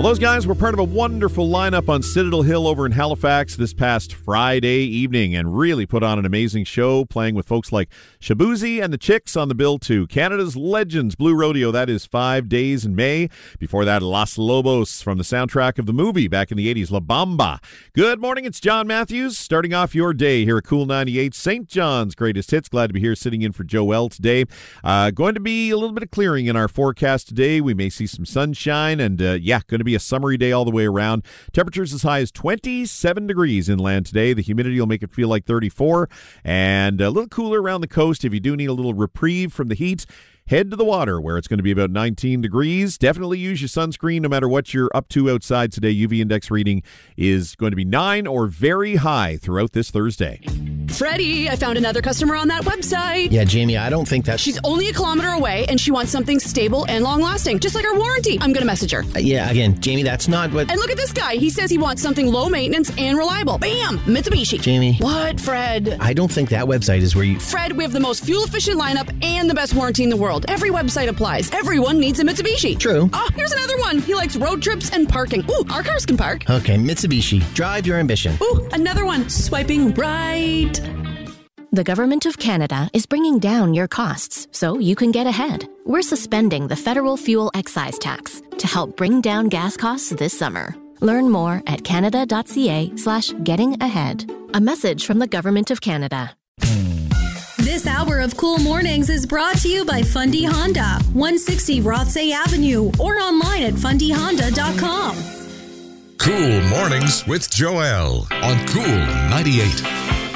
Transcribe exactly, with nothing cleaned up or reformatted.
Well, those guys were part of a wonderful lineup on Citadel Hill over in Halifax this past Friday evening and really put on an amazing show, playing with folks like Shabuzi and the Chicks on the bill to Canada's Legends Blue Rodeo. That is five days in May. Before that, Los Lobos from the soundtrack of the movie back in the eighties, La Bamba. Good morning, it's John Matthews, starting off your day here at Cool ninety-eight, Saint John's Greatest Hits. Glad to be here sitting in for Joel today. Uh, going to be a little bit of clearing in our forecast today. We may see some sunshine and, uh, yeah, going to be a summery day all the way around. Temperatures as high as twenty-seven degrees inland today. The humidity will make it feel like thirty-four, and a little cooler around the coast. If you do need a little reprieve from the heat, head to the water where it's going to be about nineteen degrees. Definitely use your sunscreen no matter what you're up to outside today. U V index reading is going to be nine or very high throughout this Thursday. Freddie, I found another customer on that website. Yeah, Jamie, I don't think that... She's only a kilometer away, and she wants something stable and long-lasting, just like our warranty. I'm going to message her. Uh, yeah, again, Jamie, that's not what... And look at this guy. He says he wants something low maintenance and reliable. Bam! Mitsubishi. Jamie. What, Fred? I don't think that website is where you... Fred, we have the most fuel-efficient lineup and the best warranty in the world. Every website applies. Everyone needs a Mitsubishi. True. Oh, here's another one. He likes road trips and parking. Ooh, our cars can park. Okay, Mitsubishi. Drive your ambition. Ooh, another one. Swiping right. The Government of Canada is bringing down your costs so you can get ahead. We're suspending the federal fuel excise tax to help bring down gas costs this summer. Learn more at canada.ca slash getting ahead. A message from the Government of Canada. This hour of Cool Mornings is brought to you by Fundy Honda, one sixty Rothsay Avenue, or online at fundy honda dot com. Cool Mornings with Joel on Cool ninety-eight.